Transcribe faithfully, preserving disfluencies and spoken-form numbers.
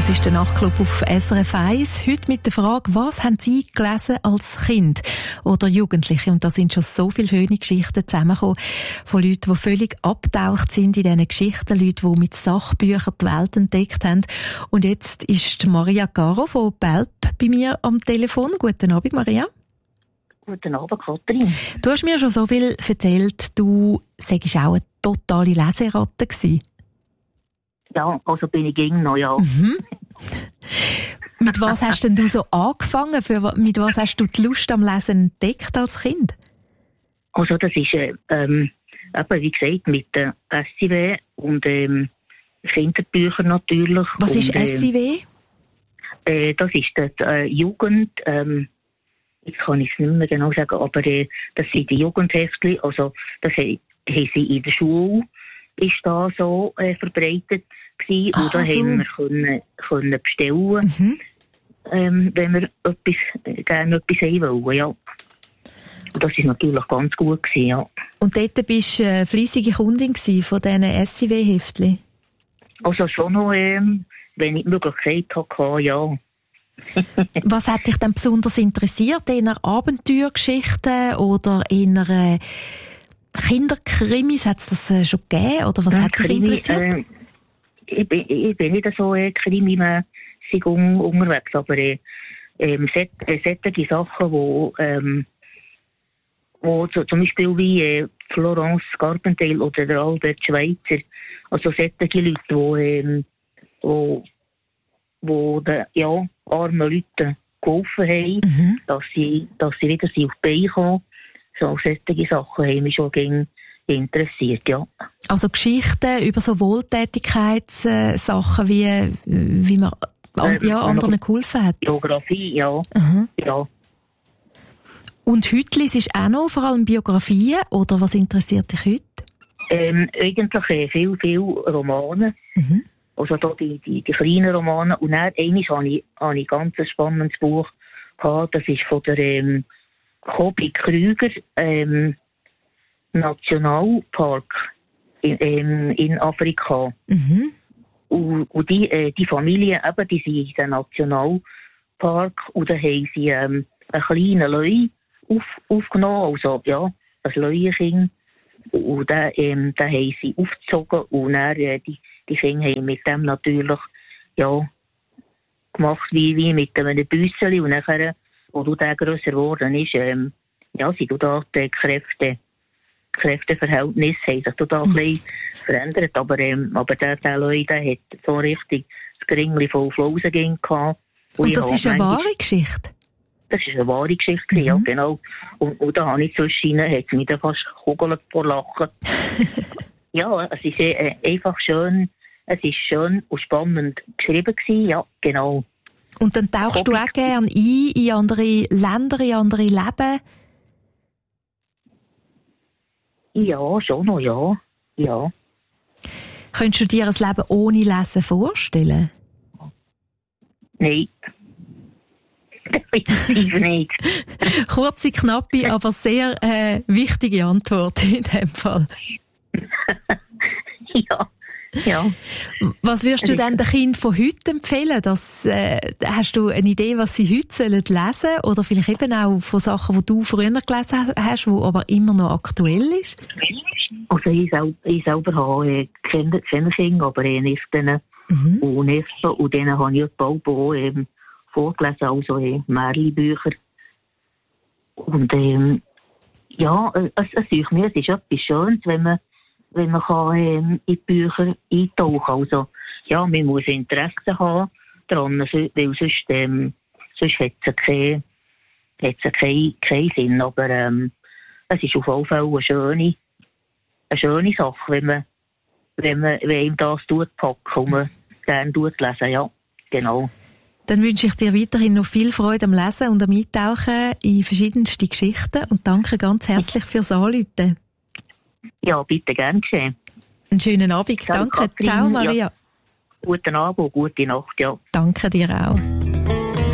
Das ist der Nachtclub auf S R F eins. Heute mit der Frage, was haben Sie gelesen als Kind oder Jugendliche? Und da sind schon so viele schöne Geschichten zusammengekommen von Leuten, die völlig abgetaucht sind in diesen Geschichten, Leute, die mit Sachbüchern die Welt entdeckt haben. Und jetzt ist Maria Caro von Belp bei mir am Telefon. Guten Abend, Maria. Guten Abend, Katrin. Du hast mir schon so viel erzählt, du sagst auch eine totale Leseratte gewesen. Ja, also bin ich gegen noch, ja. Mhm. Mit was hast denn du so angefangen? Für, mit was hast du die Lust am Lesen entdeckt als Kind? Also das ist, äh, ähm, eben, wie gesagt, mit der S I W und ähm, Kinderbüchern natürlich. Was ist und, S I W? Äh, das ist die äh, Jugend, ähm, jetzt kann ich es nicht mehr genau sagen, aber äh, das sind die Jugendheftchen, also das haben sie in der Schule, ist da so äh, verbreitet gewesen, Ah, und da so. haben wir können, können bestellen, Mhm. ähm, wenn wir etwas, äh, gerne etwas haben wollen, ja. Und das ist natürlich ganz gut gewesen, ja. Und dort bist du eine fleissige Kundin von diesen S I W-Heftchen? Also schon noch, ähm, wenn ich die Möglichkeit hatte, ja. Was hat dich denn besonders interessiert? Eher Abenteuergeschichten oder eher äh, Kinderkrimis? Hat es das äh, schon gegeben? Oder was Ja, hat dich Krimi, interessiert? Äh, ich, bin, ich bin nicht so äh, krimimässig un, unterwegs, aber äh, ähm, set, äh, solche Sachen, wo, ähm, wo so, zum Beispiel wie äh, Florence Carpendale oder der Albert Schweitzer, also solche Leute, wo, ähm, wo, wo den ja, armen Leuten geholfen haben, Mhm. dass sie, dass sie wieder auf die Beine kommen. So solche Sachen haben mich schon gegen interessiert, ja. Also Geschichten über so Wohltätigkeitssachen, wie, wie man an, Ähm, ja, anderen geholfen hat. Geografie, ja. Mhm. ja. Und heute liest du auch noch vor allem Biografien, oder was interessiert dich heute? Ähm, eigentlich äh, viel, viel Romane. Mhm. Also da die, die, die kleinen Romane. Und dann einmal habe ich, habe ich ein ganz spannendes Buch gehabt. Das ist von der ähm, Kobi Krüger ähm, Nationalpark in, ähm, in Afrika. Mhm. Und, und die, äh, die Familie, eben, die sind in den Nationalpark, und da haben sie ähm, einen kleinen Löwe auf, aufgenommen, also ja, ein Löwenkind. Und den, ähm, den haben sie aufgezogen, und dann, äh, die, die Kinder haben mit dem natürlich ja, gemacht wie, wie mit einem Büsseli. Und nachher, wo du der grösser geworden ist, ähm, ja, sind da die Kräfte, Kräfteverhältnisse haben sich da ein bisschen verändert. Aber, ähm, aber der, der Leute, der hat so richtig das Geringli voll Flausen gehabt. Und ich das habe ist eine manchmal- wahre Geschichte? Das ist eine wahre Geschichte, Mhm. ja, genau. Und, und da habe ich zwischen hat es mich dann fast gekugelt vor Lachen. Ja, es ist äh, einfach schön, es ist schön und spannend geschrieben gewesen, ja, genau. Und dann tauchst du auch gerne ein in andere Länder, in andere Leben? Ja, schon noch, ja. Ja. Könntest du dir ein Leben ohne Lesen vorstellen? Nein. Definitiv nicht. Kurze, knappe, aber sehr äh, wichtige Antwort in dem Fall. Ja. Ja. Was würdest du denn den Kindern von heute empfehlen? Das, äh, hast du eine Idee, was sie heute sollen lesen? Oder vielleicht eben auch von Sachen, die du früher gelesen hast, die aber immer noch aktuell ist? Also ich, sel- ich selber habe äh, keine, keine Kinder, aber äh, Nichten Mhm. und Neffen, und denen habe ich bald auch ähm, vorgelesen, also äh, Märchenbücher. Und ähm, ja, äh, es, es, es, mir, es ist etwas Schönes, wenn man wenn man kann, ähm, in die Bücher eintauchen kann. Also, ja, man muss Interesse haben daran, weil sonst, ähm, sonst hat es keinen kein, kein Sinn. Aber ähm, es ist auf jeden Fall eine schöne, eine schöne Sache, wenn man, wenn man wenn ihm das tut, packen und man gerne tut lesen. Ja, genau. Dann wünsche ich dir weiterhin noch viel Freude am Lesen und am Eintauchen in verschiedenste Geschichten und danke ganz herzlich fürs Anrufen. Ja, bitte, gern geschehen. Einen schönen Abend. Ciao, Danke. Katrin. Ciao, Maria. Ja. Guten Abend und gute Nacht, ja. Danke dir auch.